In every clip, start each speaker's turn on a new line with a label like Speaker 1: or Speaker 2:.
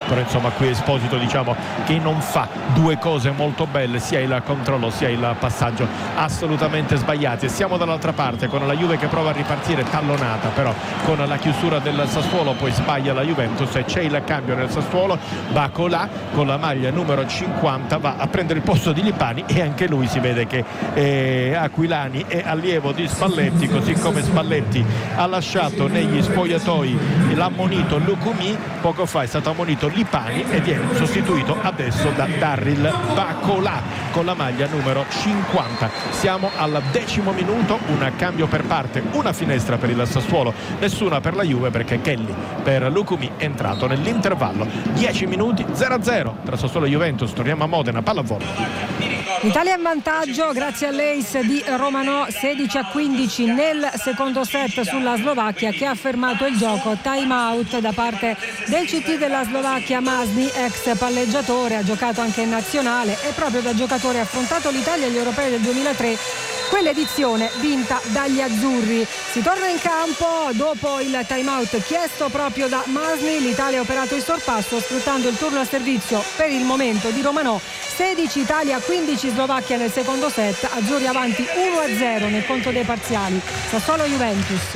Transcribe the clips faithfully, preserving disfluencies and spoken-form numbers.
Speaker 1: però insomma qui Esposito diciamo che non fa due cose molto belle, sia il controllo sia il passaggio assolutamente sbagliati. E siamo dall'altra parte con la Juve che prova a ripartire tallonata, però con la chiusura del Sassuolo poi sbaglia la Juventus e c'è il cambio nel Sassuolo. Bacolà con la maglia numero cinquanta va a prendere il posto di Lipani e anche lui si vede che eh, Aquilani è allievo di Spalletti, così come Spalletti ha lasciato negli spogliatoi l'ammonito Lucumi, poco fa è stato ammonito Lipani e viene sostituito adesso da Darryl Bacolà con la maglia numero cinquanta. Siamo al decimo minuto, un cambio per parte, una finestra per il Sassuolo, nessuna per la Juve perché Kelly per Lucumi è entrato nell'intervallo. dieci minuti, zero a zero tra Sassuolo e Juventus. Torniamo a Modena, pallavolo.
Speaker 2: L'Italia in vantaggio grazie all'ace di Romano, sedici a quindici nel secondo set sulla Slovacchia, che ha fermato il gioco. Time out da parte del C T della Slovacchia. Masny, ex palleggiatore, ha giocato anche in nazionale e proprio da giocatore ha affrontato l'Italia agli europei del duemilatré, quell'edizione vinta dagli azzurri. Si torna in campo dopo il time out chiesto proprio da Masny. L'Italia ha operato il sorpasso sfruttando il turno a servizio per il momento di Romano. sedici Italia, quindici Slovacchia nel secondo set, azzurri avanti uno a zero nel conto dei parziali. Sassuolo Juventus.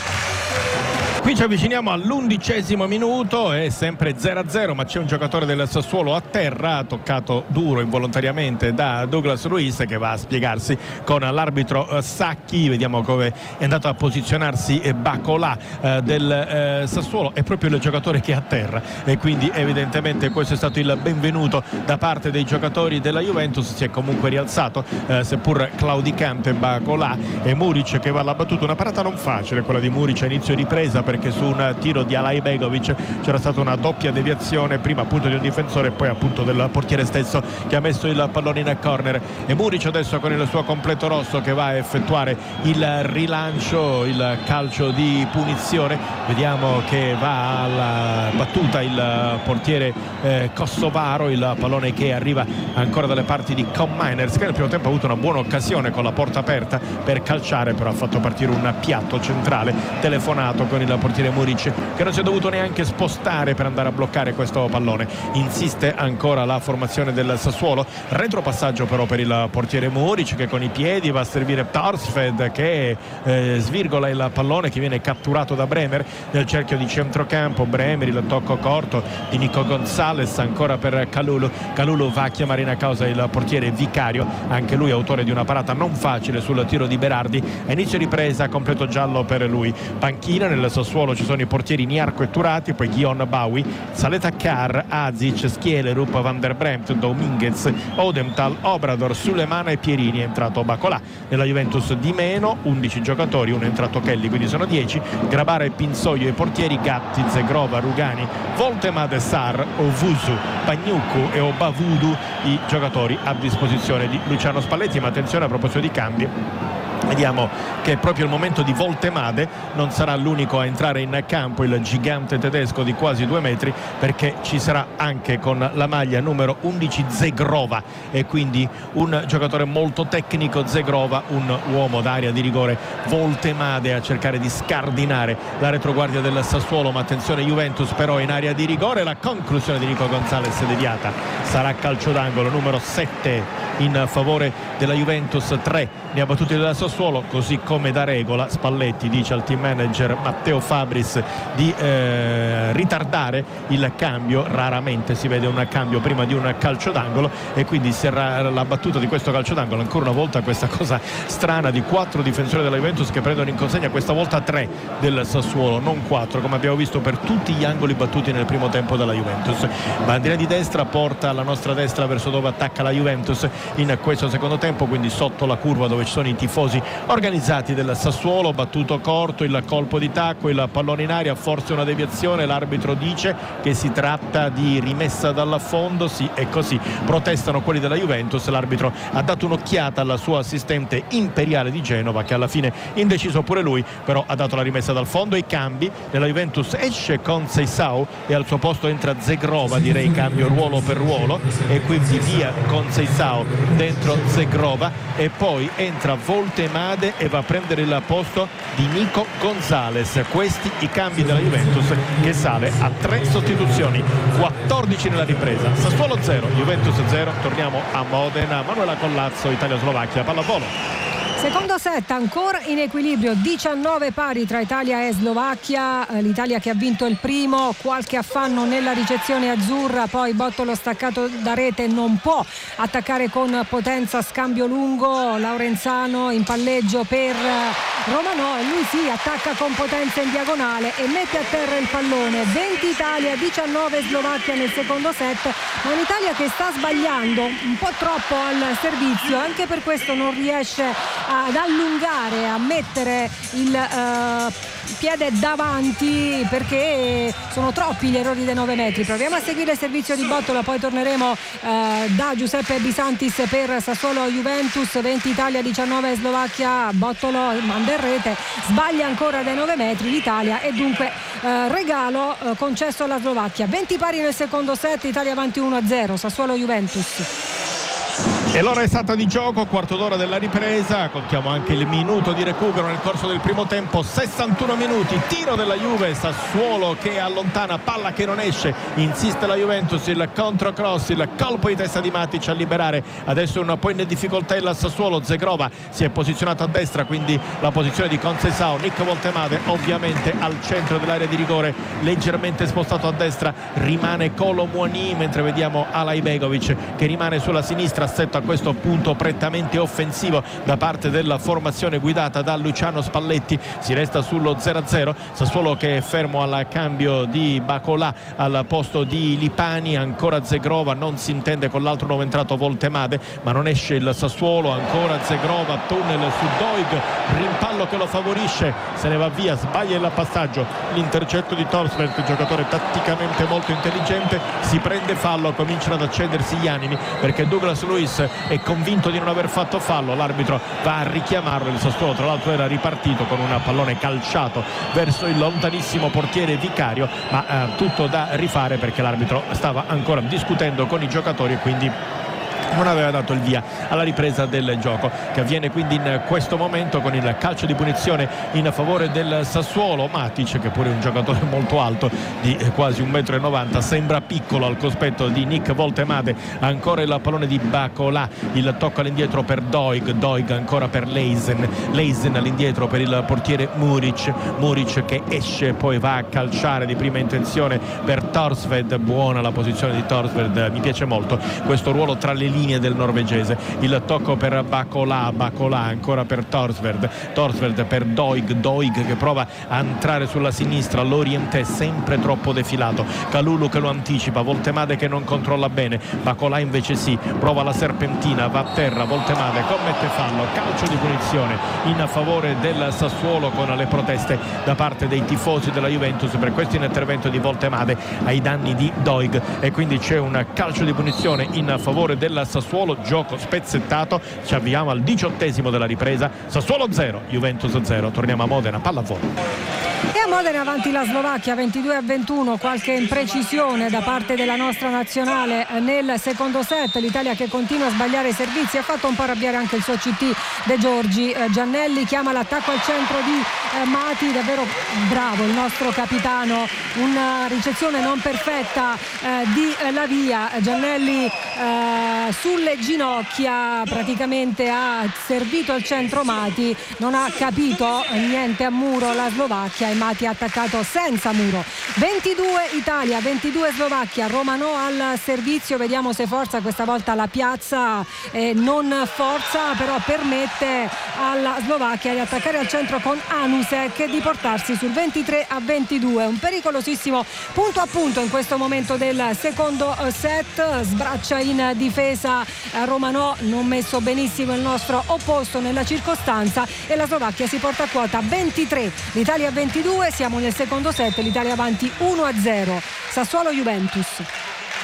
Speaker 1: Qui ci avviciniamo all'undicesimo minuto, è sempre zero a zero, ma c'è un giocatore del Sassuolo a terra, toccato duro involontariamente da Douglas Luiz, che va a spiegarsi con l'arbitro Sacchi. Vediamo come è andato a posizionarsi Bacolà eh, del eh, Sassuolo, è proprio il giocatore che è a terra e quindi evidentemente questo è stato il benvenuto da parte dei giocatori della Juventus. Si è comunque rialzato, eh, seppur claudicante Bacolà, e Muric che va alla battuta. Una parata non facile quella di Muric a inizio ripresa, perché su un tiro di Alaibegovic c'era stata una doppia deviazione, prima appunto di un difensore e poi appunto del portiere stesso che ha messo il pallone in corner. E Muric adesso con il suo completo rosso che va a effettuare il rilancio, il calcio di punizione. Vediamo che va alla battuta il portiere eh, kosovaro, il pallone che arriva ancora dalle parti di Com Miners, che nel primo tempo ha avuto una buona occasione con la porta aperta per calciare, però ha fatto partire un piatto centrale telefonato con il portiere Muric, che non si è dovuto neanche spostare per andare a bloccare questo pallone. Insiste ancora la formazione del Sassuolo, retropassaggio però per il portiere Muric, che con i piedi va a servire Torsfed, che eh, svirgola il pallone, che viene catturato da Bremer nel cerchio di centrocampo. Bremer, il tocco corto di Nico Gonzalez ancora per Kalulu. Kalulu va a chiamare in causa il portiere Vicario, anche lui autore di una parata non facile sul tiro di Berardi. A inizio ripresa completo giallo per lui. Panchina nel Sassuolo ci sono i portieri Niarco e Turati, poi Guillaume Baui, Saleta Carr, Azic, Schielerup, Van der Bremt, Dominguez, Odemtal, Obrador, Sulemana e Pierini. È entrato Bacolà. Nella Juventus di meno undici giocatori, uno è entrato Kelly, quindi sono dieci. Grabara e Pinsoglio i portieri, Gatti, Zegrova, Rugani, Voltemade, Sar, Ovusu, Pagnuccu e Obavudu i giocatori a disposizione di Luciano Spalletti. Ma attenzione, a proposito di cambi, vediamo che è proprio il momento di Voltemade, non sarà l'unico a entrare in campo il gigante tedesco di quasi due metri, perché ci sarà anche con la maglia numero undici Zegrova, e quindi un giocatore molto tecnico Zegrova, un uomo d'area di rigore. Voltemade a cercare di scardinare la retroguardia del Sassuolo, ma attenzione Juventus però in area di rigore. La conclusione di Nico Gonzalez deviata, sarà calcio d'angolo numero sette in favore della Juventus. Tre ne ha battuti della Sassuolo, così come da regola Spalletti dice al team manager Matteo Fabris di eh, ritardare il cambio. Raramente si vede un cambio prima di un calcio d'angolo, e quindi sarà la battuta di questo calcio d'angolo. Ancora una volta questa cosa strana di quattro difensori della Juventus che prendono in consegna, questa volta tre del Sassuolo, non quattro come abbiamo visto per tutti gli angoli battuti nel primo tempo della Juventus. Bandiera di destra porta la nostra destra verso dove attacca la Juventus in questo secondo tempo, quindi sotto la curva dove ci sono i tifosi organizzati del Sassuolo. Battuto corto, il colpo di tacco, il pallone in aria, forse una deviazione, l'arbitro dice che si tratta di rimessa dal fondo. Sì, è così, protestano quelli della Juventus. L'arbitro ha dato un'occhiata al suo assistente Imperiale di Genova, che alla fine indeciso pure lui, però ha dato la rimessa dal fondo. I cambi nella Juventus: esce Conceição e al suo posto entra Zegrova, direi cambio ruolo per ruolo, e quindi via Conceição, dentro Zegrova, e poi entra Voltemade Made e va a prendere il posto di Nico Gonzalez. Questi i cambi della Juventus, che sale a tre sostituzioni, quattordici nella ripresa. Sassuolo zero, Juventus zero. Torniamo a Modena. Manuela Collazzo, Italia-Slovacchia, pallavolo.
Speaker 2: Secondo set ancora in equilibrio, diciannove pari tra Italia e Slovacchia. L'Italia che ha vinto il primo, qualche affanno nella ricezione azzurra, poi Bottolo staccato da rete, non può attaccare con potenza, scambio lungo, Laurenzano in palleggio per Romanò e lui sì, attacca con potenza in diagonale e mette a terra il pallone. venti Italia, diciannove Slovacchia nel secondo set, ma un'Italia che sta sbagliando un po' troppo al servizio, anche per questo non riesce ad allungare, a mettere il uh, piede davanti, perché sono troppi gli errori dei nove metri. Proviamo a seguire il servizio di Bottolo, poi torneremo uh, da Giuseppe Bisantis per Sassuolo Juventus. venti Italia, diciannove Slovacchia. Bottolo manda in rete, sbaglia ancora dai nove metri l'Italia e dunque uh, regalo uh, concesso alla Slovacchia. venti pari nel secondo set, Italia avanti uno a zero, Sassuolo Juventus.
Speaker 1: E l'ora esatta di gioco, quarto d'ora della ripresa, contiamo anche il minuto di recupero nel corso del primo tempo, sessantuno minuti, tiro della Juve, Sassuolo che allontana, palla che non esce, insiste la Juventus, il controcross, il colpo di testa di Matic a liberare, adesso un po' in difficoltà il Sassuolo, Zegrova si è posizionato a destra, quindi la posizione di Conceição, Nick Voltemade ovviamente al centro dell'area di rigore, leggermente spostato a destra, rimane Kolo Muani, mentre vediamo Alay Begovic che rimane sulla sinistra, assetto a questo punto prettamente offensivo da parte della formazione guidata da Luciano Spalletti. Si resta sullo zero a zero, Sassuolo che è fermo al cambio di Bacolà al posto di Lipani, ancora Zegrova, non si intende con l'altro nuovo entrato Voltemade, ma non esce il Sassuolo, ancora Zegrova, tunnel su Doig, rimpallo che lo favorisce, se ne va via, sbaglia il passaggio, l'intercetto di Torsveld, giocatore tatticamente molto intelligente, si prende fallo, cominciano ad accendersi gli animi perché Douglas Luiz è convinto di non aver fatto fallo, l'arbitro va a richiamarlo, il Sassuolo tra l'altro era ripartito con un pallone calciato verso il lontanissimo portiere Vicario, ma eh, tutto da rifare perché l'arbitro stava ancora discutendo con i giocatori e quindi non aveva dato il via alla ripresa del gioco, che avviene quindi in questo momento con il calcio di punizione in favore del Sassuolo. Matic, che pure è un giocatore molto alto di quasi un metro e novanta, sembra piccolo al cospetto di Nick Voltemade, ancora il pallone di Bacolà, il tocco all'indietro per Doig, Doig ancora per Leisen, Leisen all'indietro per il portiere Muric, Muric che esce, poi va a calciare di prima intenzione per Torsved, buona la posizione di Torsved, mi piace molto questo ruolo tra le linee del norvegese, il tocco per Bacolà, Bacolà ancora per Torsveld, Torsveld per Doig, Doig che prova a entrare sulla sinistra, l'Oriente è sempre troppo defilato, Kalulu che lo anticipa, Voltemade che non controlla bene, Bacolà invece sì, prova la serpentina, va a terra, Voltemade commette fallo, calcio di punizione in favore del Sassuolo con le proteste da parte dei tifosi della Juventus per questo intervento di Voltemade ai danni di Doig e quindi c'è un calcio di punizione in favore del Sassuolo, gioco spezzettato, ci avviamo al diciottesimo della ripresa, Sassuolo zero, Juventus zero, torniamo a Modena, pallavolo.
Speaker 2: E a Modena avanti la Slovacchia ventidue a ventuno, qualche imprecisione da parte della nostra nazionale nel secondo set, l'Italia che continua a sbagliare i servizi, ha fatto un po' arrabbiare anche il suo C T De Giorgi, eh, Giannelli chiama l'attacco al centro di eh, Mati, davvero bravo il nostro capitano, una ricezione non perfetta eh, di eh, Lavia, Giannelli eh, sulle ginocchia praticamente ha servito al centro Mati, non ha capito niente a muro la Slovacchia e Mati ha attaccato senza muro. ventidue Italia, ventidue Slovacchia, Romanò al servizio, vediamo se forza questa volta la piazza, eh, non forza però permette alla Slovacchia di attaccare al centro con Anusek e di portarsi sul ventitré a ventidue, un pericolosissimo punto a punto in questo momento del secondo set, sbraccia in difesa Romanò, non messo benissimo il nostro opposto nella circostanza e la Slovacchia si porta a quota ventitré, l'Italia ventidue, siamo nel secondo set, l'Italia avanti uno a zero, Sassuolo Juventus.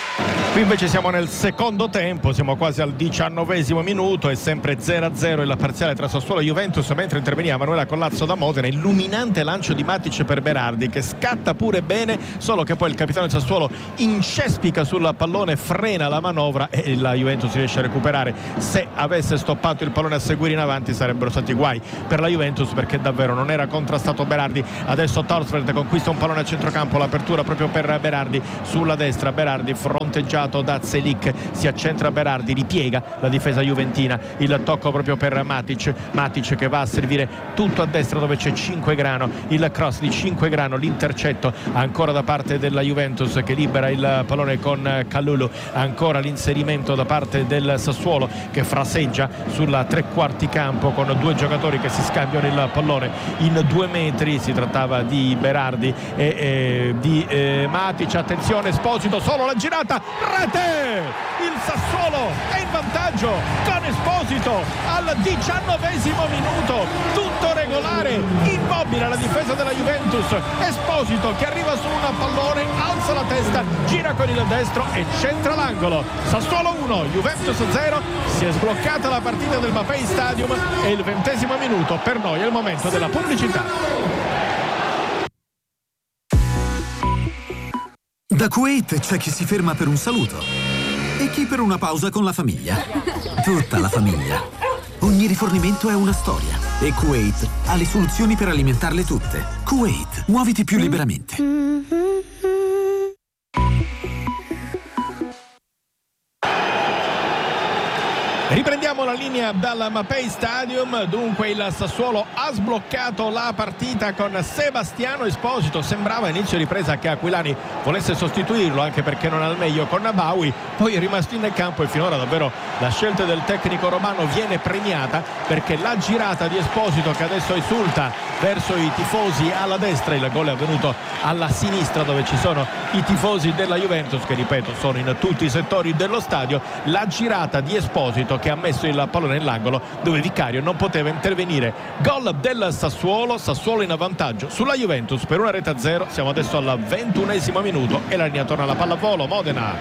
Speaker 1: Qui invece siamo nel secondo tempo, siamo quasi al diciannovesimo minuto, è sempre zero a zero il parziale tra Sassuolo e Juventus, mentre interveniva Manuela Collazzo da Modena. Illuminante lancio di Matic per Berardi, che scatta pure bene, solo che poi il capitano di Sassuolo incespica sul pallone, frena la manovra e la Juventus riesce a recuperare. Se avesse stoppato il pallone a seguire in avanti sarebbero stati guai per la Juventus, perché davvero non era contrastato Berardi. Adesso Torsfeld conquista un pallone a centrocampo, l'apertura proprio per Berardi sulla destra. Berardi fronteggiato da Zelik, si accentra Berardi, ripiega la difesa juventina, il tocco proprio per Matic, Matic che va a servire tutto a destra dove c'è Cinquegrano, il cross di Cinquegrano, l'intercetto ancora da parte della Juventus che libera il pallone con Kalulu, ancora l'inserimento da parte del Sassuolo che fraseggia sulla tre quarti campo con due giocatori che si scambiano il pallone in due metri. Si trattava di Berardi e, e di eh, Matic. Attenzione, Esposito, solo la girata, rete! Il Sassuolo è in vantaggio con Esposito al diciannovesimo minuto, tutto regolare, immobile la difesa della Juventus. Esposito che arriva su un pallone, alza la testa, gira con il destro e centra l'angolo. Sassuolo uno, Juventus zero. Si è sbloccata la partita del Mapei Stadium e il ventesimo minuto per noi è il momento della pubblicità.
Speaker 3: Da Kuwait c'è chi si ferma per un saluto e chi per una pausa con la famiglia. Tutta la famiglia. Ogni rifornimento è una storia e Kuwait ha le soluzioni per alimentarle tutte. Kuwait, muoviti più liberamente.
Speaker 1: Riprendiamo la linea dal Mapei Stadium. Dunque il Sassuolo ha sbloccato la partita con Sebastiano Esposito. Sembrava a inizio ripresa che Aquilani volesse sostituirlo, anche perché non al meglio con Nabawi, poi è rimasto in campo e finora davvero la scelta del tecnico romano viene premiata, perché la girata di Esposito che adesso esulta verso i tifosi alla destra, il gol è avvenuto alla sinistra dove ci sono i tifosi della Juventus che, ripeto, sono in tutti i settori dello stadio. La girata di Esposito che ha messo il pallone nell'angolo dove Vicario non poteva intervenire. Gol del Sassuolo, Sassuolo in vantaggio sulla Juventus per una rete a zero. Siamo adesso al ventunesimo minuto e la linea torna alla pallavolo Modena,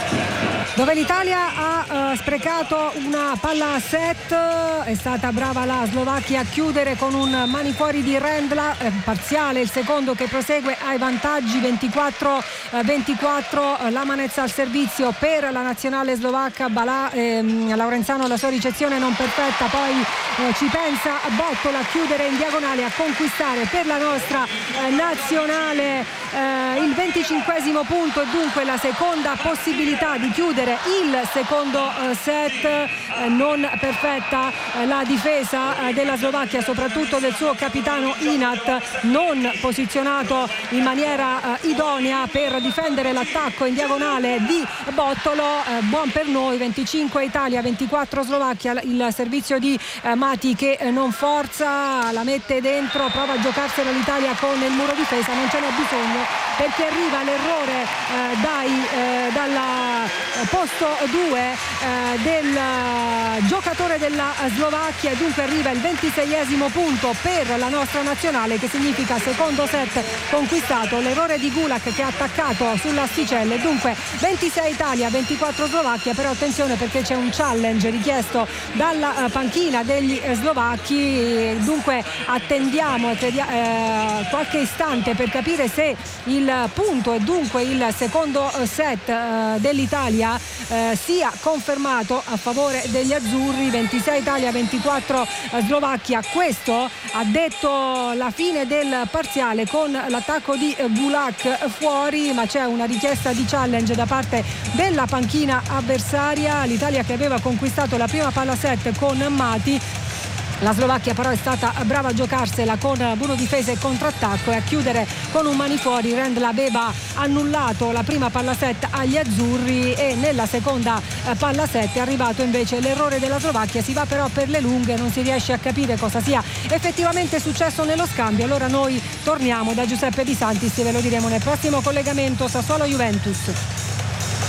Speaker 2: dove l'Italia ha uh, sprecato una palla a set. È stata brava la Slovacchia a chiudere con un mani fuori di Rendla, eh, parziale il secondo che prosegue ai vantaggi ventiquattro ventiquattro. La manezza al servizio per la nazionale slovacca. Balà, ehm, Laurenzano la sua ricezione non perfetta, poi eh, ci pensa Bottola a chiudere in diagonale, a conquistare per la nostra eh, nazionale eh, il venticinquesimo punto e dunque la seconda possibilità di chiudere il secondo eh, set. Eh, non perfetta eh, la difesa eh, della Slovacchia, soprattutto del suo capitano Inat, non posizionato in maniera eh, idonea per difendere l'attacco in diagonale di Bottolo. Eh, buon per noi, venticinque Italia ventiquattro Slovacchia. Il servizio di eh, Mati che eh, non forza, la mette dentro, prova a giocarsela l'Italia con il muro difesa, non ce n'è bisogno perché arriva l'errore eh, dai, eh, dalla eh, posto due eh, del eh, giocatore della Slovacchia e dunque arriva il ventiseiesimo punto per la nostra nazionale, che significa secondo set conquistato. L'errore di Gulak che ha attaccato sull'asticella e dunque ventisei Italia ventiquattro Slovacchia. Però attenzione perché c'è un challenge richiesto dalla eh, panchina degli eh, slovacchi, dunque attendiamo eh, qualche istante per capire se il punto e dunque il secondo set eh, dell'Italia eh, sia confermato a favore degli azzurri. ventisei Italia ventiquattro Slovacchia. Questo ha detto la fine del parziale con l'attacco di Gulak fuori, ma c'è una richiesta di challenge da parte della panchina avversaria. L'Italia che aveva conquistato la prima palla set con Mati. La Slovacchia però è stata brava a giocarsela con buono difesa e contrattacco e a chiudere con un mani fuori. Rendla aveva annullato la prima palla set agli azzurri e nella seconda palla set è arrivato invece l'errore della Slovacchia. Si va però per le lunghe, non si riesce a capire cosa sia effettivamente successo nello scambio. Allora noi torniamo da Giuseppe Di Santis e ve lo diremo nel prossimo collegamento Sassuolo Juventus.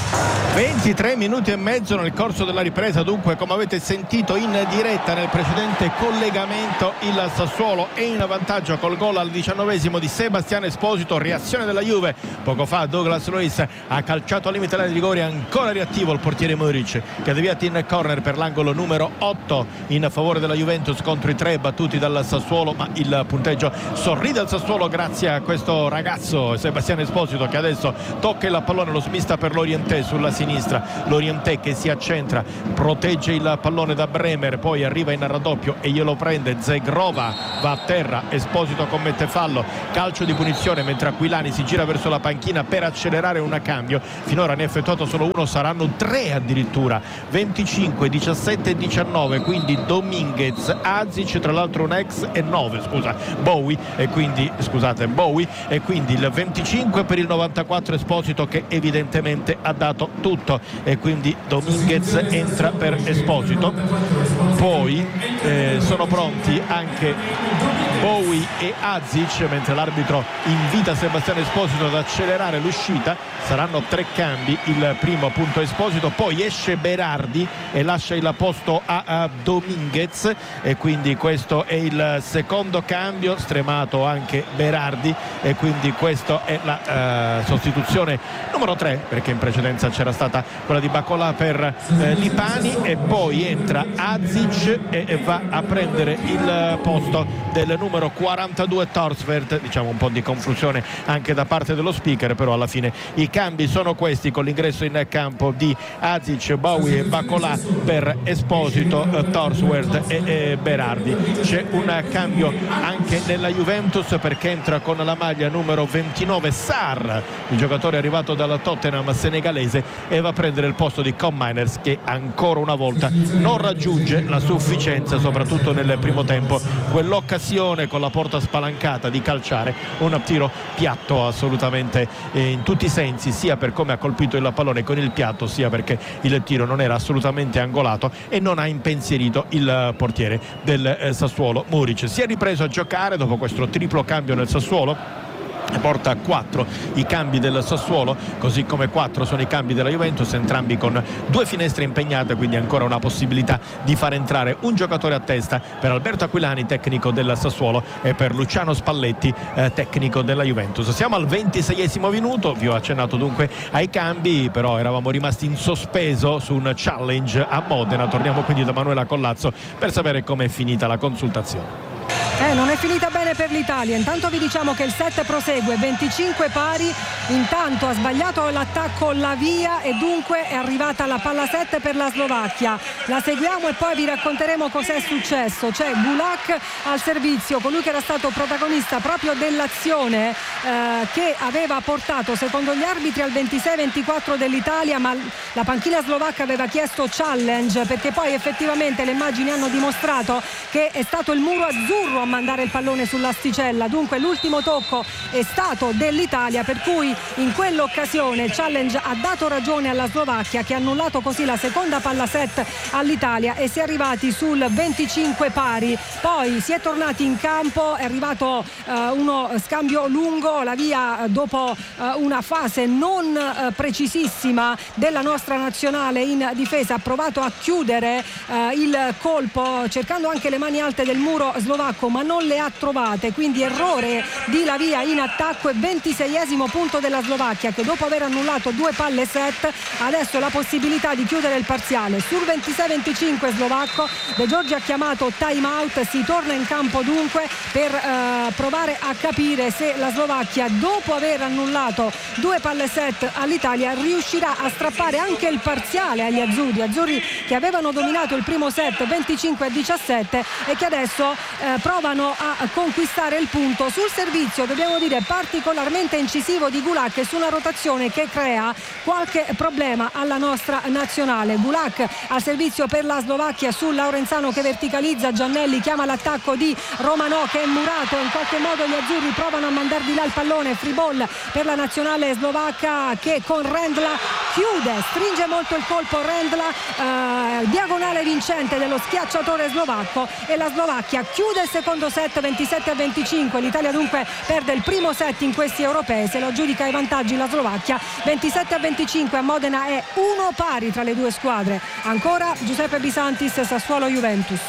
Speaker 1: ventitré minuti e mezzo nel corso della ripresa, dunque come avete sentito in diretta nel precedente collegamento il Sassuolo è in vantaggio col gol al diciannovesimo di Sebastiano Esposito. Reazione della Juve, poco fa Douglas Luiz ha calciato al limite della rigore, ancora reattivo il portiere Muric che ha deviato in corner per l'angolo numero otto in favore della Juventus contro i tre battuti dal Sassuolo, ma il punteggio sorride al Sassuolo grazie a questo ragazzo Sebastiano Esposito che adesso tocca il pallone, lo smista per l'Orienté sulla sinistra. L'Orienté che si accentra, protegge il pallone da Bremer, poi arriva in raddoppio e glielo prende Zegrova, va a terra, Esposito commette fallo, calcio di punizione mentre Aquilani si gira verso la panchina per accelerare un cambio. Finora ne ha effettuato solo uno, saranno tre addirittura. Venticinque, diciassette e diciannove, quindi Dominguez, Azic, tra l'altro un ex, e nove scusa Bowie e quindi scusate Bowie e quindi il venticinque per il novantaquattro Esposito che evidentemente ha dato tutto e quindi Dominguez entra per Esposito. Poi eh, sono pronti anche Bowie e Azic mentre l'arbitro invita Sebastiano Esposito ad accelerare l'uscita. Saranno tre cambi, il primo appunto Esposito, poi esce Berardi e lascia il posto a, a Dominguez e quindi questo è il secondo cambio, stremato anche Berardi e quindi questa è la uh, sostituzione numero tre, perché in precedenza c'era stata quella di Bacola per eh, Lipani, e poi entra Azic e, e va a prendere il posto del numero quarantadue Torsvert. Diciamo un po' di confusione anche da parte dello speaker, però alla fine i cambi sono questi, con l'ingresso in campo di Azic, Bowie e Bacola per Esposito, eh, Torsvert e, e Berardi. C'è un cambio anche nella Juventus perché entra con la maglia numero ventinove Sarr, il giocatore arrivato dalla Tottenham senegalese, e va a prendere il posto di Com Miners che ancora una volta non raggiunge la sufficienza, soprattutto nel primo tempo, quell'occasione con la porta spalancata di calciare un tiro piatto assolutamente eh, in tutti i sensi, sia per come ha colpito il pallone con il piatto, sia perché il tiro non era assolutamente angolato e non ha impensierito il portiere del eh, Sassuolo Muric. Si è ripreso a giocare dopo questo triplo cambio nel Sassuolo, porta a quattro i cambi del Sassuolo, così come quattro sono i cambi della Juventus, entrambi con due finestre impegnate, quindi ancora una possibilità di far entrare un giocatore a testa per Alberto Aquilani, tecnico del Sassuolo, e per Luciano Spalletti, eh, tecnico della Juventus. Siamo al ventiseiesimo minuto, vi ho accennato dunque ai cambi, però eravamo rimasti in sospeso su un challenge a Modena. Torniamo quindi da Manuela Collazzo per sapere com'è finita la consultazione.
Speaker 2: Eh, non è finita bene per l'Italia. Intanto vi diciamo che il set prosegue, venticinque pari. Intanto ha sbagliato l'attacco Lavia e dunque è arrivata la palla sette per la Slovacchia. La seguiamo e poi vi racconteremo cos'è successo. C'è Gulak al servizio, colui che era stato protagonista proprio dell'azione eh, che aveva portato secondo gli arbitri al ventisei ventiquattro dell'Italia, ma la panchina slovacca aveva chiesto challenge perché poi effettivamente le immagini hanno dimostrato che è stato il muro azzurro a mandare il pallone sull'asticella. Dunque l'ultimo tocco è stato dell'Italia, per cui in quell'occasione il challenge ha dato ragione alla Slovacchia, che ha annullato così la seconda palla set all'Italia e si è arrivati sul venticinque pari. Poi si è tornati in campo, è arrivato uh, uno scambio lungo, la via dopo uh, una fase non uh, precisissima della nostra nazionale in difesa ha provato a chiudere uh, il colpo cercando anche le mani alte del muro slovacco, ma non le ha trovate, quindi errore di Lavia in attacco e ventiseiesimo punto della Slovacchia, che dopo aver annullato due palle set adesso ha la possibilità di chiudere il parziale sul ventisei venticinque slovacco. De Giorgi ha chiamato time out, si torna in campo dunque per eh, provare a capire se la Slovacchia, dopo aver annullato due palle set all'Italia, riuscirà a strappare anche il parziale agli azzurri azzurri che avevano dominato il primo set venticinque a diciassette e che adesso eh, provano a conquistare il punto sul servizio, dobbiamo dire particolarmente incisivo, di Gulak su una rotazione che crea qualche problema alla nostra nazionale. Gulak al servizio per la Slovacchia su Laurenzano che verticalizza, Giannelli chiama l'attacco di Romanò che è murato, in qualche modo gli azzurri provano a mandar di là il pallone, free ball per la nazionale slovacca che con Rendla chiude, stringe molto il colpo Rendla, eh, diagonale vincente dello schiacciatore slovacco e la Slovacchia chiude il secondo set ventisette a venticinque. L'Italia dunque perde il primo set in questi europei, se lo aggiudica ai vantaggi la Slovacchia ventisette a venticinque. A Modena è uno pari tra le due squadre. Ancora Giuseppe Bisantis, Sassuolo Juventus.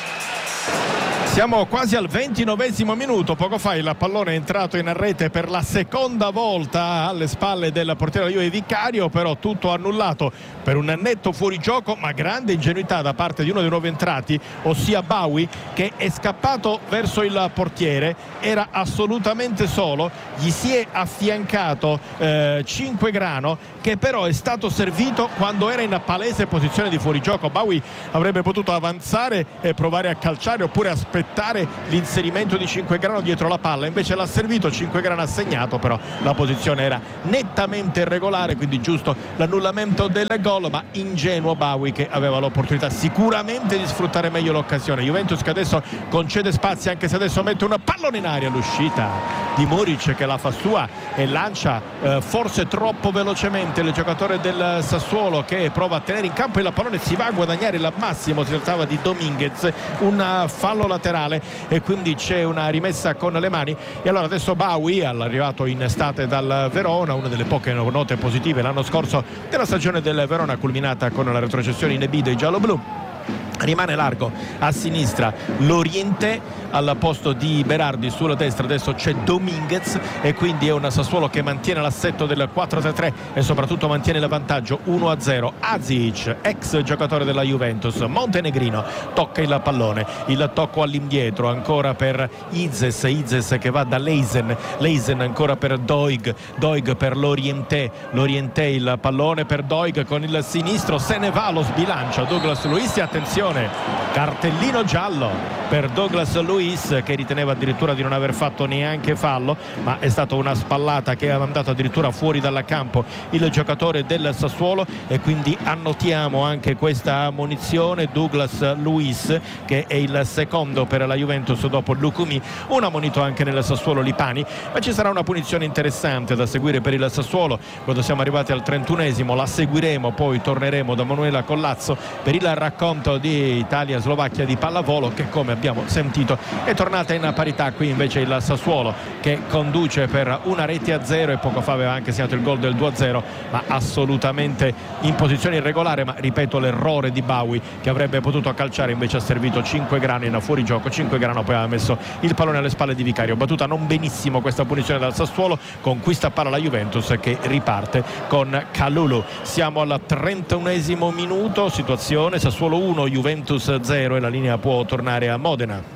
Speaker 1: Siamo quasi al ventinovesimo minuto, poco fa il pallone è entrato in rete per la seconda volta alle spalle del portiere della Juve Vicario, però tutto annullato per un netto fuorigioco, ma grande ingenuità da parte di uno dei nuovi entrati, ossia Bawi, che è scappato verso il portiere, era assolutamente solo, gli si è affiancato eh, Cinquegrano, che però è stato servito quando era in palese posizione di fuorigioco. Bawi avrebbe potuto avanzare e provare a calciare oppure aspettare l'inserimento di Cinquegrano dietro la palla, invece l'ha servito, Cinquegrano ha segnato, però la posizione era nettamente irregolare, quindi giusto l'annullamento del gol, ma ingenuo Bawi che aveva l'opportunità sicuramente di sfruttare meglio l'occasione. Juventus che adesso concede spazi, anche se adesso mette un pallone in aria, l'uscita di Muric che la fa sua e lancia eh, forse troppo velocemente il giocatore del Sassuolo, che prova a tenere in campo il pallone, si va a guadagnare il massimo, si trattava di Dominguez, un fallo laterale e quindi c'è una rimessa con le mani. E allora adesso Bawi, arrivato in estate dal Verona, una delle poche note positive l'anno scorso della stagione del Verona, culminata con la retrocessione in B dei gialloblu, rimane largo a sinistra l'Oriente al posto di Berardi, sulla destra adesso c'è Dominguez e quindi è un Sassuolo che mantiene l'assetto del quattro tre tre e soprattutto mantiene il vantaggio uno a zero. Azic, ex giocatore della Juventus, montenegrino, tocca il pallone, il tocco all'indietro ancora per Izes, Izes che va da Leisen, Leisen ancora per Doig, Doig per l'Oriente, l'Oriente il pallone per Doig con il sinistro, se ne va, lo sbilancia Douglas Luiz. Attenzione, cartellino giallo per Douglas Luiz, che riteneva addirittura di non aver fatto neanche fallo, ma è stata una spallata che ha mandato addirittura fuori dal campo il giocatore del Sassuolo, e quindi annotiamo anche questa ammonizione. Douglas Luiz che è il secondo per la Juventus dopo Lucumi, un ammonito anche nel Sassuolo Lipani, ma ci sarà una punizione interessante da seguire per il Sassuolo quando siamo arrivati al trentunesimo, la seguiremo, poi torneremo da Manuela Collazzo per il racconto di Italia-Slovacchia di pallavolo, che come abbiamo sentito è tornata in parità. Qui invece il Sassuolo che conduce per una rete a zero e poco fa aveva anche segnato il gol del due a zero, ma assolutamente in posizione irregolare. Ma ripeto, l'errore di Bawi che avrebbe potuto calciare, invece ha servito Cinquegrano in fuorigioco. Cinquegrano poi ha messo il pallone alle spalle di Vicario. Battuta non benissimo questa punizione dal Sassuolo, conquista palla la Juventus che riparte con Kalulu. Siamo al trentunesimo minuto, situazione Sassuolo uno Juventus zero e la linea può tornare a Modena.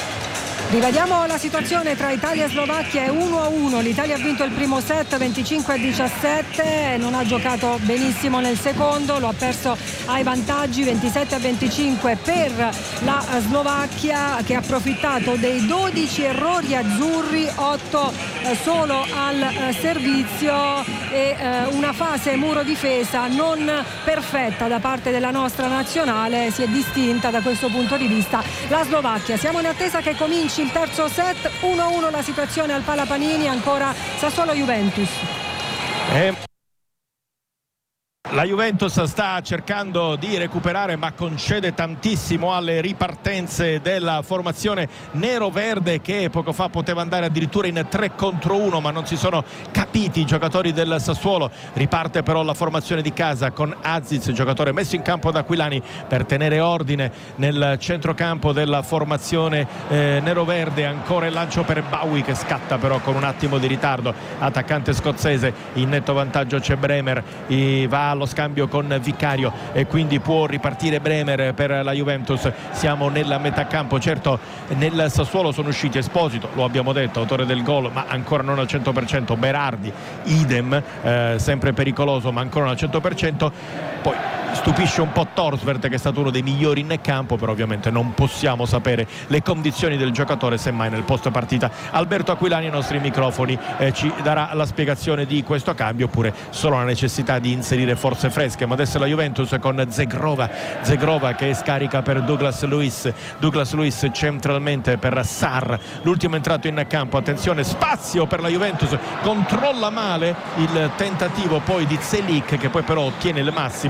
Speaker 2: Rivediamo la situazione tra Italia e Slovacchia, è uno a uno. L'Italia ha vinto il primo set venticinque a diciassette, non ha giocato benissimo nel secondo, lo ha perso ai vantaggi ventisette a venticinque per la Slovacchia, che ha approfittato dei dodici errori azzurri, otto eh, solo al eh, servizio e eh, una fase muro difesa non perfetta da parte della nostra nazionale. Si è distinta da questo punto di vista la Slovacchia. Siamo in attesa che cominci il terzo set. Uno a uno la situazione al Pala Panini, ancora Sassuolo Juventus.
Speaker 1: Eh. La Juventus sta cercando di recuperare, ma concede tantissimo alle ripartenze della formazione nero-verde, che poco fa poteva andare addirittura in tre contro uno, ma non si sono capiti i giocatori del Sassuolo. Riparte però la formazione di casa con Aziz, giocatore messo in campo da Aquilani per tenere ordine nel centrocampo della formazione eh, nero-verde. Ancora il lancio per Bawi che scatta però con un attimo di ritardo, attaccante scozzese. In netto vantaggio c'è Bremer, e va allo scambio con Vicario e quindi può ripartire Bremer per la Juventus. Siamo nella metà campo, certo nel Sassuolo sono usciti Esposito, lo abbiamo detto, autore del gol ma ancora non al cento per cento, Berardi idem, eh, sempre pericoloso ma ancora non al cento per cento. Poi stupisce un po' Torsvert, che è stato uno dei migliori in campo, però ovviamente non possiamo sapere le condizioni del giocatore, semmai nel post partita Alberto Aquilani ai nostri microfoni eh, ci darà la spiegazione di questo cambio, oppure solo la necessità di inserire forze fresche. Ma adesso la Juventus con Zegrova, Zegrova che scarica per Douglas Luiz, Douglas Luiz centralmente per Sarr, l'ultimo entrato in campo. Attenzione, spazio per la Juventus, controlla male il tentativo poi di Zelik, che poi però ottiene il massimo, ossia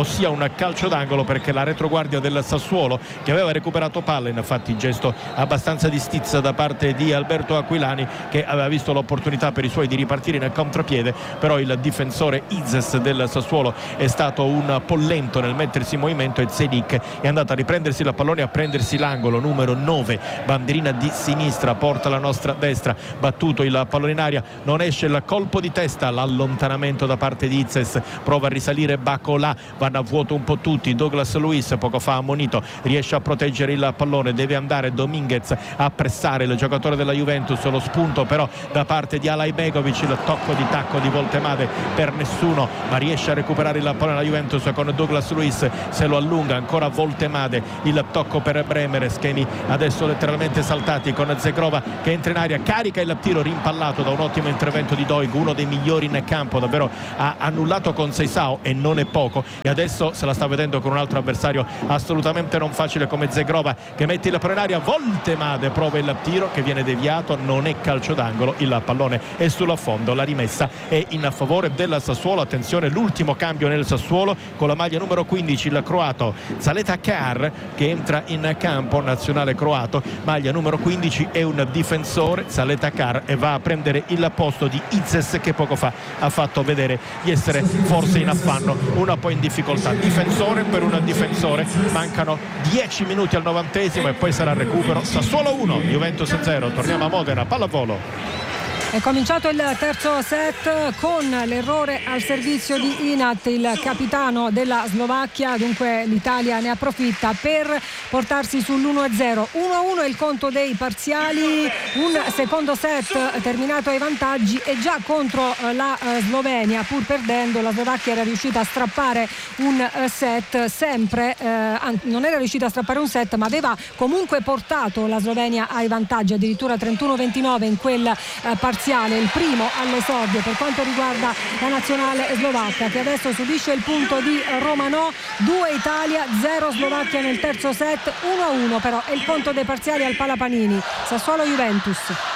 Speaker 1: sia un calcio d'angolo, perché la retroguardia del Sassuolo, che aveva recuperato palla, infatti gesto abbastanza di stizza da parte di Alberto Aquilani, che aveva visto l'opportunità per i suoi di ripartire in contropiede, però il difensore Izes del Sassuolo è stato un po' lento nel mettersi in movimento e Zelik è andato a riprendersi la pallone, a prendersi l'angolo. Numero nove, bandierina di sinistra, porta la nostra destra, battuto il pallone in aria, non esce il colpo di testa, l'allontanamento da parte di Izes, prova a risalire Bacola, vanno a vuoto un po' tutti. Douglas Luiz poco fa ammonito, riesce a proteggere il pallone, deve andare Dominguez a pressare il giocatore della Juventus, lo spunto però da parte di Alajbegovic, il tocco di tacco di Voltemade per nessuno, ma riesce a recuperare il pallone la Juventus con Douglas Luiz, se lo allunga ancora Voltemade, il tocco per Bremer, schemi adesso letteralmente saltati con Zegrova che entra in aria, carica il tiro rimpallato da un ottimo intervento di Doig, uno dei migliori in campo, davvero ha annullato con Seisao e non è poco, e adesso se la sta vedendo con un altro avversario assolutamente non facile come Zegrova, che mette il pallone in aria. Voltemade prova il tiro che viene deviato, non è calcio d'angolo, il pallone è sul fondo, la rimessa è in favore del Sassuolo. Attenzione, l'ultimo cambio nel Sassuolo con la maglia numero quindici, il croato Zaleta Kar che entra in campo, nazionale croato, maglia numero quindici, è un difensore Zaleta Kar e va a prendere il posto di Izes, che poco fa ha fatto vedere di essere forse in affanno, un po' in difficoltà. Difensore per un difensore, mancano dieci minuti al novantesimo e poi sarà recupero. Sassuolo uno, Juventus zero. Torniamo a Modena, pallavolo.
Speaker 2: È cominciato il terzo set con l'errore al servizio di Inat, il capitano della Slovacchia, dunque l'Italia ne approfitta per portarsi sull'uno a zero. uno a uno è il conto dei parziali, un secondo set terminato ai vantaggi e già contro la Slovenia, pur perdendo, la Slovacchia era riuscita a strappare un set sempre, eh, non era riuscita a strappare un set ma aveva comunque portato la Slovenia ai vantaggi, addirittura trentuno ventinove in quel eh, parziale, il primo all'esordio per quanto riguarda la nazionale slovacca, che adesso subisce il punto di Romanò. Due Italia, zero Slovacchia nel terzo set. Uno a uno però è il conto dei parziali al Palapanini. Sassuolo Juventus.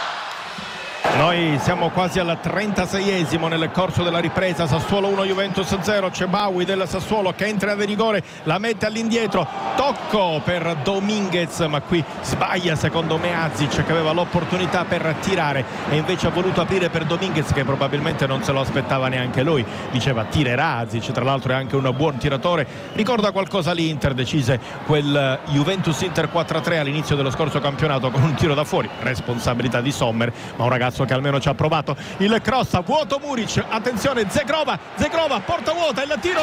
Speaker 1: Noi siamo quasi al trentaseiesimo nel corso della ripresa. Sassuolo uno, Juventus zero. C'è Baui del Sassuolo che entra da rigore, la mette all'indietro, tocco per Dominguez, ma qui sbaglia secondo me Azic, che aveva l'opportunità per tirare e invece ha voluto aprire per Dominguez, che probabilmente non se lo aspettava neanche lui. Diceva tirerà Azic, tra l'altro è anche un buon tiratore. Ricorda qualcosa l'Inter, decise quel Juventus Inter quattro a tre all'inizio dello scorso campionato con un tiro da fuori, responsabilità di Sommer, ma un ragazzo che almeno ci ha provato. Il cross a vuoto Muric, attenzione Zegrova, Zegrova porta vuota, il tiro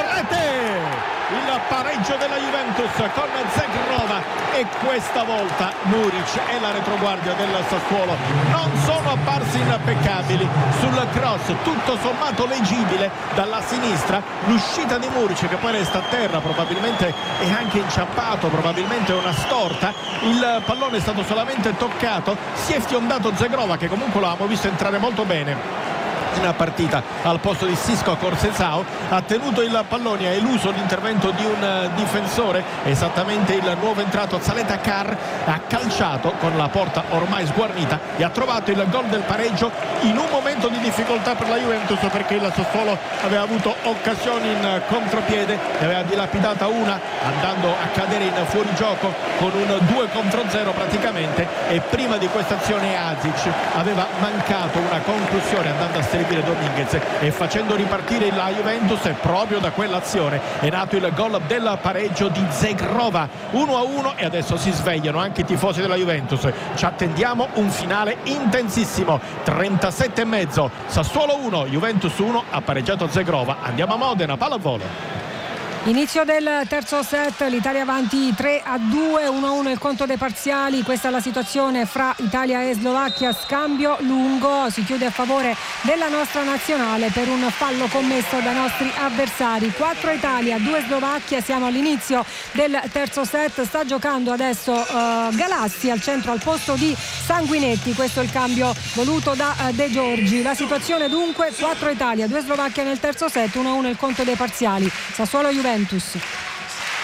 Speaker 1: rete, il pareggio della Juventus con Zegrova, e questa volta Muric e la retroguardia del Sassuolo non sono apparsi impeccabili sul cross, tutto sommato leggibile dalla sinistra, l'uscita di Muric che poi resta a terra, probabilmente è anche inciampato, probabilmente è una storta, il pallone è stato solamente toccato, si è fiondato Zegrova, che comunque l'abbiamo visto entrare molto bene in partita al posto di Sisco Corsesao, ha tenuto il pallone, ha eluso l'intervento di un difensore, esattamente il nuovo entrato Zaleta Kar, ha calciato con la porta ormai sguarnita e ha trovato il gol del pareggio in un momento di difficoltà per la Juventus, perché il Sassuolo aveva avuto occasioni in contropiede, ne aveva dilapidata una andando a cadere in fuorigioco con un due contro zero praticamente, e prima di questa azione Azic aveva mancato una conclusione andando a Dominguez e facendo ripartire la Juventus, e proprio da quell'azione è nato il gol del pareggio di Zegrova. Uno a uno e adesso si svegliano anche i tifosi della Juventus, ci attendiamo un finale intensissimo. Trentasette e mezzo, Sassuolo uno, Juventus uno, ha pareggiato Zegrova. Andiamo a Modena, pallavolo.
Speaker 2: Inizio del terzo set, l'Italia avanti tre a due, uno a uno il conto dei parziali. Questa è la situazione fra Italia e Slovacchia, scambio lungo, si chiude a favore della nostra nazionale per un fallo commesso dai nostri avversari. quattro Italia, due Slovacchia, siamo all'inizio del terzo set, sta giocando adesso uh, Galassi al centro al posto di Sanguinetti, questo è il cambio voluto da uh, De Giorgi. La situazione dunque quattro Italia, due Slovacchia nel terzo set, uno a uno il conto dei parziali. Sassuolo Juventus.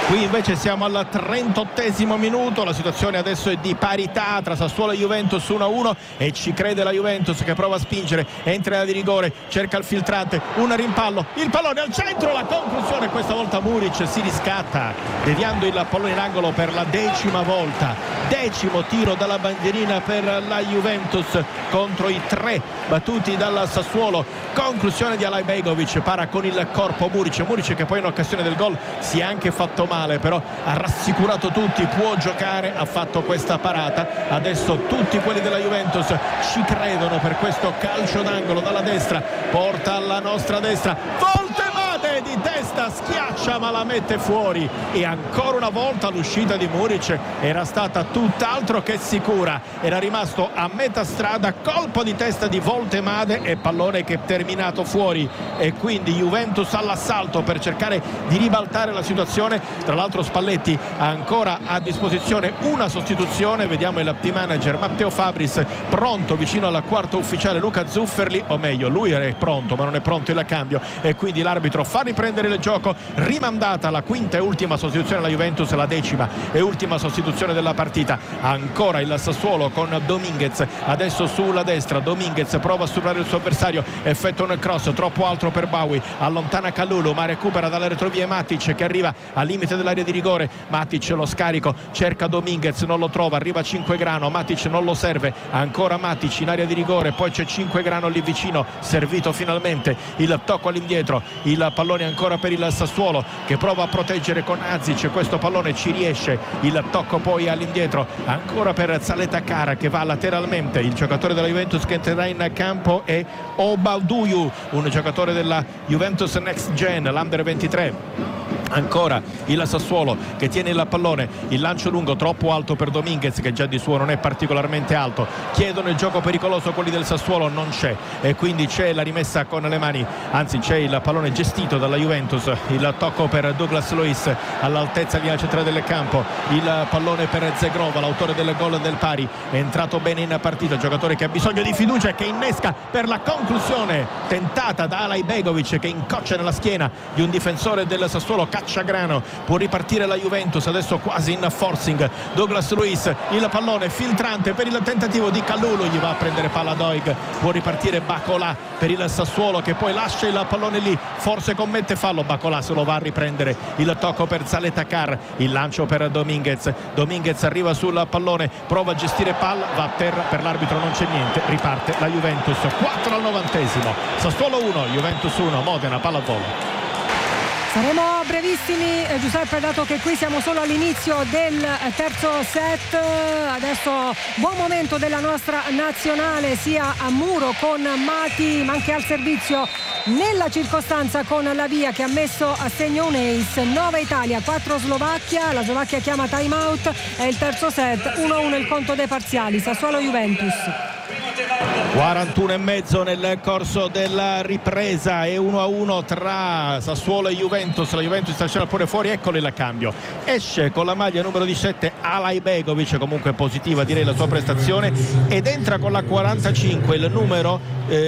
Speaker 1: Qui invece siamo al trentottesimo minuto, la situazione adesso è di parità tra Sassuolo e Juventus, uno a uno, e ci crede la Juventus che prova a spingere, entra in area di rigore, cerca il filtrante, un rimpallo, il pallone al centro, la conclusione, questa volta Muric si riscatta deviando il pallone in angolo per la decima volta, decimo tiro dalla bandierina per la Juventus contro i tre battuti dal Sassuolo. Conclusione di Alay Begovic, para con il corpo Muric, Muric che poi in occasione del gol si è anche fatto male, però ha rassicurato tutti, può giocare, ha fatto questa parata, adesso tutti quelli della Juventus ci credono per questo calcio d'angolo dalla destra, porta alla nostra destra, Voltemade di testa, schiaccia ma la mette fuori, e ancora una volta l'uscita di Muric era stata tutt'altro che sicura, era rimasto a metà strada, colpo di testa di Voltemade e pallone che è terminato fuori, e quindi Juventus all'assalto per cercare di ribaltare la situazione. Tra l'altro Spalletti ha ancora a disposizione una sostituzione, vediamo il team manager Matteo Fabris pronto vicino al quarto ufficiale Luca Zufferli, o meglio lui è pronto ma non è pronto il cambio, e quindi l'arbitro fa riprendere il gioco, rimandata la quinta e ultima sostituzione alla Juventus, la decima e ultima sostituzione della partita. Ancora il Sassuolo con Dominguez adesso sulla destra, Dominguez prova a superare il suo avversario, effettua un cross troppo alto per Bawi, allontana Kalulu ma recupera dalle retrovie Matic che arriva al limite dell'area di rigore, Matic lo scarico, cerca Dominguez, non lo trova, arriva Cinquegrano, Matic non lo serve, ancora Matic in area di rigore, poi c'è Cinquegrano lì vicino, servito finalmente, il tocco all'indietro, il pallone ancora per il Sassuolo che prova a proteggere con Azic, questo pallone ci riesce, il tocco poi all'indietro ancora per Zaleta Cara che va lateralmente, il giocatore della Juventus che entrerà in campo è Obauduyu, un giocatore della Juventus Next Gen, l'Under ventitré. Ancora il Sassuolo che tiene il pallone, il lancio lungo troppo alto per Dominguez che già di suo non è particolarmente alto, chiedono il gioco pericoloso quelli del Sassuolo, non c'è, e quindi c'è la rimessa con le mani, anzi c'è il pallone gestito dalla Juventus, il tocco per Douglas Luiz all'altezza linea centrale del campo, il pallone per Zegrova, l'autore del gol del pari, è entrato bene in partita, giocatore che ha bisogno di fiducia e che innesca per la conclusione tentata da Alay Begovic che incoccia nella schiena di un difensore del Sassuolo, Cacciagrano. Può ripartire la Juventus adesso quasi in forcing, Douglas Luiz, il pallone filtrante per il tentativo di Kalulu, gli va a prendere palla Doig, può ripartire Bacola per il Sassuolo che poi lascia il pallone lì, forse commette fallo, Bacola se lo va a riprendere, il tocco per Zaleta Car, il lancio per Dominguez, Dominguez arriva sul pallone, prova a gestire palla, va a terra, per l'arbitro non c'è niente, riparte la Juventus, quattro al novantesimo, Sassuolo uno, Juventus uno, Modena, palla al volo.
Speaker 2: Saremo brevissimi, eh, Giuseppe, dato che qui siamo solo all'inizio del terzo set. Adesso buon momento della nostra nazionale sia a muro con Mati ma anche al servizio nella circostanza con la Via che ha messo a segno un ace. nove Italia, quattro Slovacchia, la Slovacchia chiama time out, è il terzo set, uno a uno il conto dei parziali, Sassuolo Juventus.
Speaker 1: quarantuno e mezzo nel corso della ripresa e uno a uno tra Sassuolo e Juventus, la Juventus sta facendo pure fuori, eccolo il cambio, esce con la maglia numero diciassette Alay Begovic, comunque positiva direi la sua prestazione, ed entra con la quarantacinque il numero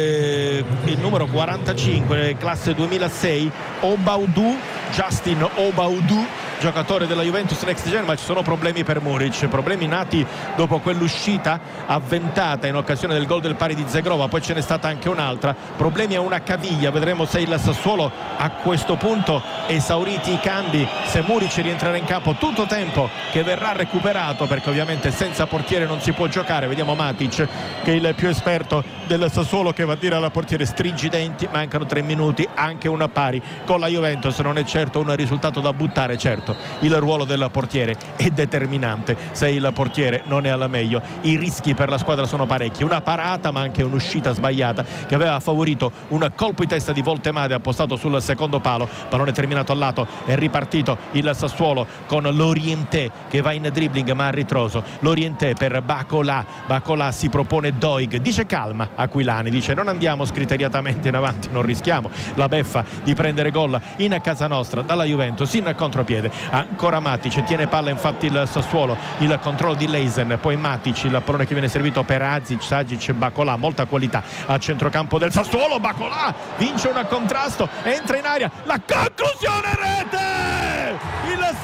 Speaker 1: eh, il numero quarantacinque classe duemilasei Obaudu, Justin Obaudu, giocatore della Juventus Next Gen, ma ci sono problemi per Muric, problemi nati dopo quell'uscita avventata in occasione del gol del pari di Zegrova, poi ce n'è stata anche un'altra, problemi a una caviglia, vedremo se il Sassuolo a questo punto esauriti i cambi, se Muric rientrerà in campo, tutto tempo che verrà recuperato perché ovviamente senza portiere non si può giocare. Vediamo Matic che è il più esperto del Sassuolo che va a dire alla portiere stringi i denti, mancano tre minuti, anche una pari con la Juventus non è certo un risultato da buttare, certo il ruolo del portiere è determinante, se il portiere non è alla meglio i rischi per la squadra sono parecchi, una parata ma anche un'uscita sbagliata che aveva favorito un colpo di testa di Voltemade appostato sul secondo palo, pallone terminato al lato, è ripartito il Sassuolo con Lorientè che va in dribbling ma a ritroso, Lorientè per Bacola, Bacola si propone Doig, dice calma Aquilani, dice non andiamo scriteriatamente in avanti, non rischiamo la beffa di prendere gol in casa nostra dalla Juventus in contropiede. Ancora Matic, tiene palla infatti il Sassuolo, il controllo di Leisen, poi Matic, il pallone che viene servito per Azic, Sagic, Bacola, molta qualità a centrocampo del Sassuolo, Bacola vince un contrasto, entra in aria, la conclusione, rete! Il Sassuolo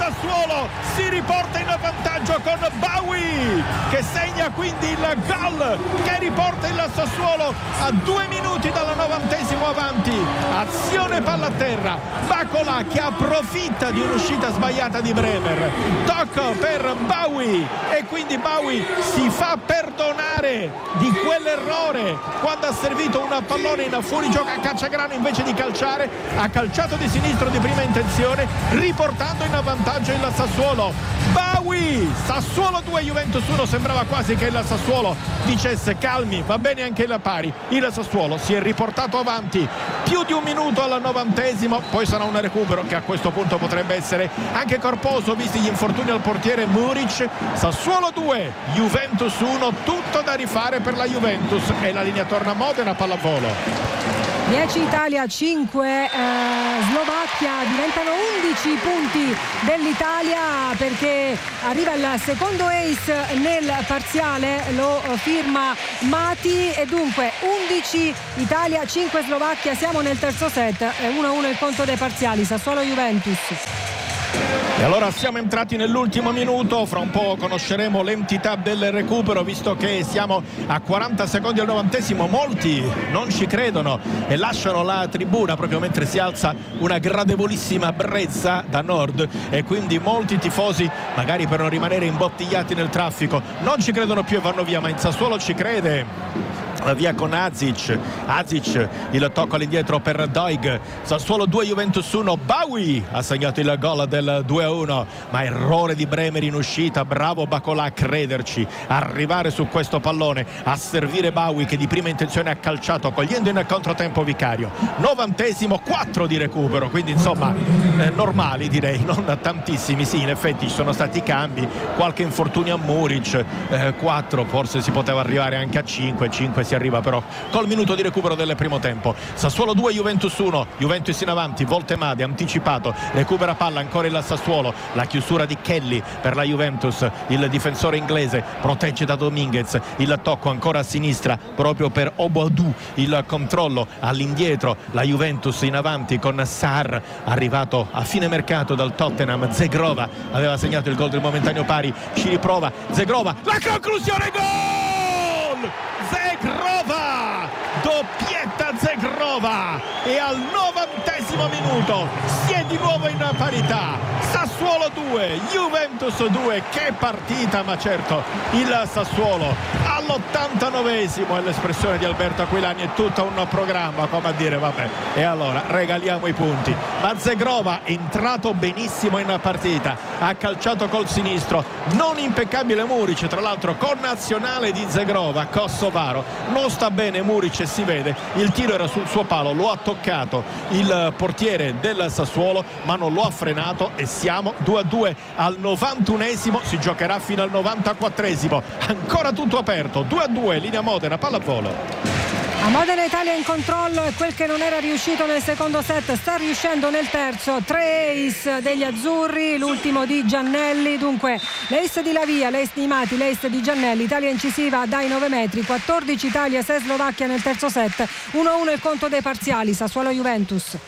Speaker 1: Sassuolo si riporta in vantaggio con Bawi che segna quindi il gol che riporta il Sassuolo a due minuti dalla novantesimo avanti. Azione palla a terra, Bacola che approfitta di un'uscita sbagliata di Bremer, tocco per Bawi e quindi Bawi si fa perdonare di quell'errore quando ha servito un pallone in fuorigioco a Cacciagrano invece di calciare, ha calciato di sinistro di prima intenzione riportando in vantaggio il Sassuolo. Bawi, Sassuolo due Juventus uno, sembrava quasi che il Sassuolo dicesse calmi, va bene anche il pari. Il Sassuolo si è riportato avanti più di un minuto al novantesimo, poi sarà un recupero che a questo punto potrebbe essere anche corposo visti gli infortuni al portiere Muric. Sassuolo due Juventus uno, tutto da rifare per la Juventus e la linea torna a Modena, pallavolo.
Speaker 2: dieci Italia, cinque eh, Slovacchia, diventano undici punti dell'Italia perché arriva il secondo ace nel parziale, lo firma Mati e dunque undici Italia, cinque Slovacchia, siamo nel terzo set, uno a uno il conto dei parziali, Sassuolo Juventus.
Speaker 1: E allora siamo entrati nell'ultimo minuto, fra un po' conosceremo l'entità del recupero visto che siamo a quaranta secondi al novantesimo. Molti non ci credono e lasciano la tribuna proprio mentre si alza una gradevolissima brezza da nord e quindi molti tifosi, magari per non rimanere imbottigliati nel traffico, non ci credono più e vanno via, ma in Sassuolo ci crede. Via con Azic, Azic il tocco all'indietro per Doig, Sassuolo due Juventus uno, Bawi ha segnato il gol del due a uno, ma errore di Bremer in uscita, bravo Bacola a crederci, arrivare su questo pallone, a servire Bawi che di prima intenzione ha calciato cogliendo in controtempo Vicario. Novantesimo, quattro di recupero, quindi insomma eh, normali direi, non tantissimi, sì in effetti ci sono stati cambi, qualche infortunio a Muric, eh, quattro, forse si poteva arrivare anche a cinque, cinque si arriva però col minuto di recupero del primo tempo. Sassuolo due Juventus uno, Juventus in avanti, Voltemade anticipato, recupera palla ancora il Sassuolo, la chiusura di Kelly per la Juventus, il difensore inglese protegge da Dominguez, il tocco ancora a sinistra proprio per Obadou, il controllo all'indietro, la Juventus in avanti con Sarr arrivato a fine mercato dal Tottenham, Zegrova aveva segnato il gol del momentaneo pari, ci riprova Zegrova, la conclusione, gol! Zegrova, doppietta Zegrova e al novantesimo minuto si è di nuovo in parità. Sassuolo due Juventus due, che partita, ma certo il Sassuolo all'ottantanovesimo è l'espressione di Alberto Aquilani, è tutto un programma, come a dire vabbè e allora regaliamo i punti, ma Zegrova è entrato benissimo in partita, ha calciato col sinistro, non impeccabile Muric, tra l'altro con nazionale di Zegrova, kosovaro, non sta bene Muric e si vede, il tiro era sul suo palo, lo ha toccato il portiere del Sassuolo ma non lo ha frenato e siamo due a due al novantunesimo, si giocherà fino al novantaquattresimo, ancora tutto aperto, due a due, linea Modena, pallavolo.
Speaker 2: A Modena Italia in controllo e quel che non era riuscito nel secondo set sta riuscendo nel terzo, tre ace degli azzurri, l'ultimo di Giannelli, dunque l'ace di Lavia, l'ace di Mati, l'ace di Giannelli, Italia incisiva dai nove metri, quattordici Italia, sei Slovacchia nel terzo set, uno a uno il conto dei parziali, Sassuolo Juventus.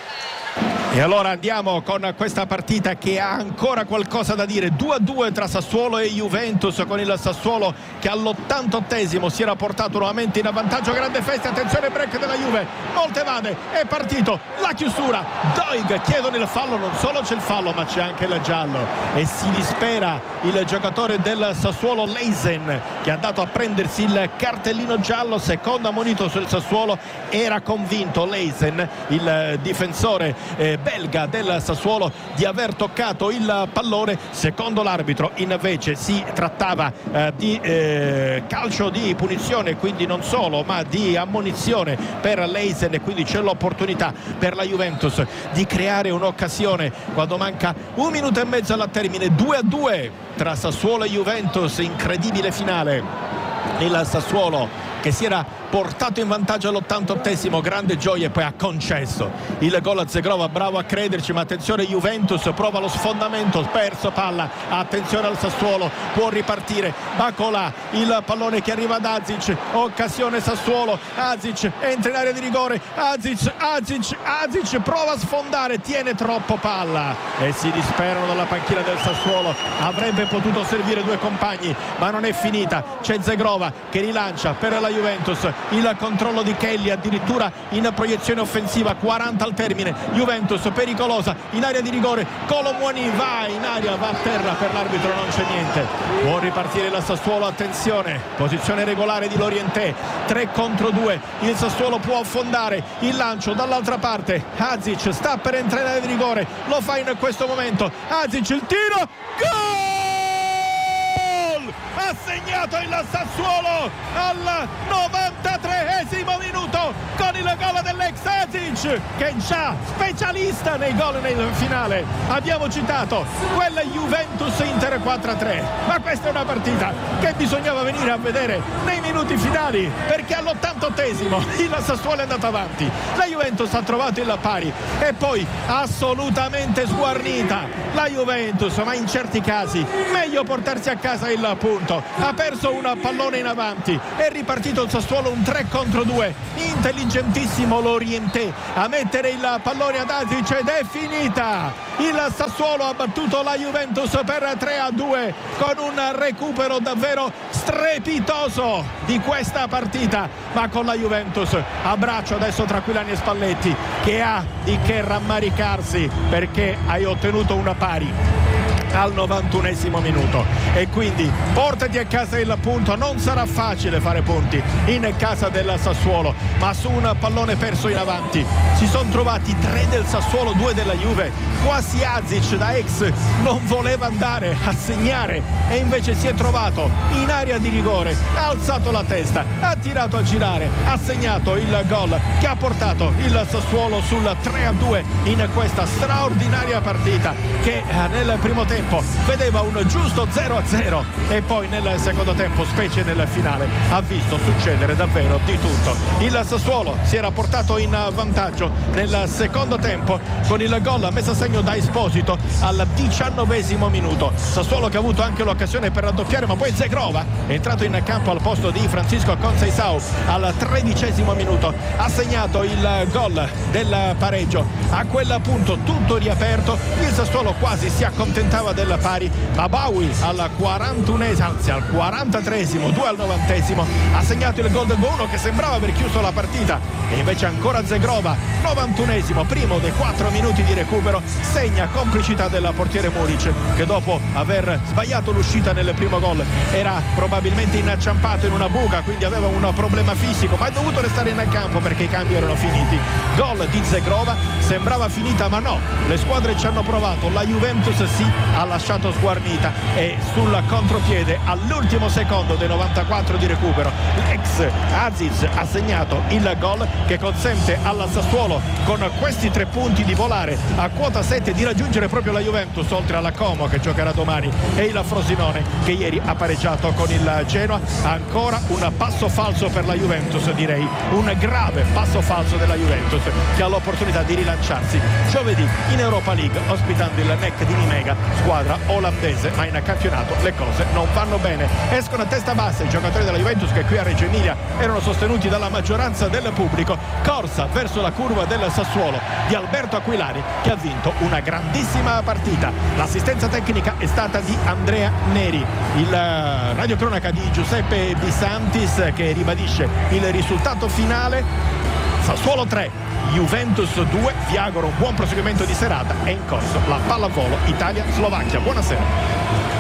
Speaker 1: E allora andiamo con questa partita che ha ancora qualcosa da dire, due a due tra Sassuolo e Juventus, con il Sassuolo che all'ottantottesimo si era portato nuovamente in avvantaggio, grande festa, attenzione break della Juve, Voltemade è partito, la chiusura, Doig chiedono il fallo, non solo c'è il fallo ma c'è anche il giallo e si dispera il giocatore del Sassuolo Leisen che è andato a prendersi il cartellino giallo, secondo ammonito sul Sassuolo, era convinto Leisen, il difensore eh, belga del Sassuolo, di aver toccato il pallone, secondo l'arbitro invece si trattava eh, di eh, calcio di punizione, quindi non solo ma di ammonizione per Leisen e quindi c'è l'opportunità per la Juventus di creare un'occasione quando manca un minuto e mezzo alla termine, due a due tra Sassuolo e Juventus, incredibile finale. Il Sassuolo che si era portato in vantaggio all'ottantottesimo, grande gioia, e poi ha concesso il gol a Zegrova. Bravo a crederci, ma attenzione, Juventus prova lo sfondamento, perso palla, attenzione al Sassuolo, può ripartire Bacola, il pallone che arriva ad Azic, occasione Sassuolo, Azic entra in area di rigore, Azic, Azic, Azic prova a sfondare, tiene troppo palla e si disperano dalla panchina del Sassuolo. Avrebbe potuto servire due compagni, ma non è finita. C'è Zegrova che rilancia per la Juventus, il controllo di Kelly addirittura in proiezione offensiva, quaranta al termine, Juventus pericolosa in area di rigore, Colomwani va in aria, va a terra, per l'arbitro non c'è niente. Può ripartire il Sassuolo, attenzione, posizione regolare di Lorientè, tre contro due, il Sassuolo può affondare, il lancio dall'altra parte, Azic sta per entrare in area di rigore, lo fa in questo momento, Azic il tiro, gol! Ha segnato il Sassuolo al novantatreesimo minuto con il gol dell'ex Azic, che è già specialista nei gol nel finale. Abbiamo citato quella Juventus Inter quattro a tre, ma questa è una partita che bisognava venire a vedere nei minuti finali, perché all'ottantottesimo il Sassuolo è andato avanti, la Juventus ha trovato il pari e poi assolutamente sguarnita la Juventus, ma in certi casi meglio portarsi a casa il punto. Ha perso un pallone in avanti, è ripartito il Sassuolo, un tre contro due, intelligentissimo Lorientè a mettere il pallone ad Azic ed è finita. Il Sassuolo ha battuto la Juventus per tre a due con un recupero davvero strepitoso di questa partita, ma con la Juventus a braccio adesso tra Aquilani e Spalletti, che ha di che rammaricarsi perché hai ottenuto una pari al novantunesimo minuto e quindi portati a casa il punto. Non sarà facile fare punti in casa del Sassuolo, ma su un pallone perso in avanti si sono trovati tre del Sassuolo, due della Juve. Quasi Azic da ex non voleva andare a segnare e invece si è trovato in area di rigore, ha alzato la testa, ha tirato a girare, ha segnato il gol che ha portato il Sassuolo sul tre a due in questa straordinaria partita che nel primo tempo vedeva un giusto zero a zero e poi nel secondo tempo, specie nel finale, ha visto succedere davvero di tutto. Il Sassuolo si era portato in vantaggio nel secondo tempo con il gol messo a segno da Esposito al diciannovesimo minuto. Sassuolo che ha avuto anche l'occasione per raddoppiare, ma poi Zegrova è entrato in campo al posto di Francisco Conceição al tredicesimo minuto, ha segnato il gol del pareggio. A quel punto tutto riaperto, il Sassuolo quasi si accontentava del pari, ma Bawi al quarantunesimo, anzi al quarantatreesimo, due al novantesimo ha segnato il gol del due a uno che sembrava aver chiuso la partita e invece ancora Zegrova, novantunesimo, primo dei quattro minuti di recupero, segna complicità del portiere Muric, che dopo aver sbagliato l'uscita nel primo gol era probabilmente inciampato in una buca, quindi aveva un problema fisico, ma è dovuto restare in campo perché i cambi erano finiti. Gol di Zegrova, sembrava finita ma no, le squadre ci hanno provato, la Juventus sì, ha lasciato sguarnita e sul contropiede all'ultimo secondo dei novantaquattro di recupero l'ex Aziz ha segnato il gol che consente al Sassuolo con questi tre punti di volare a quota sette, di raggiungere proprio la Juventus, oltre alla Como che giocherà domani e il Frosinone che ieri ha pareggiato con il Genoa. Ancora un passo falso per la Juventus, direi un grave passo falso della Juventus, che ha l'opportunità di rilanciarsi giovedì in Europa League ospitando il N E C di Nimega, squadra olandese, ma in campionato le cose non vanno bene. Escono a testa bassa i giocatori della Juventus che qui a Reggio Emilia erano sostenuti dalla maggioranza del pubblico. Corsa verso la curva del Sassuolo di Alberto Aquilani, che ha vinto una grandissima partita. L'assistenza tecnica è stata di Andrea Neri, il radiocronaca di Giuseppe Bisantis che ribadisce il risultato finale: Sassuolo tre, Juventus due. Vi auguro un buon proseguimento di serata. È in corso la pallavolo Italia-Slovacchia. Buonasera.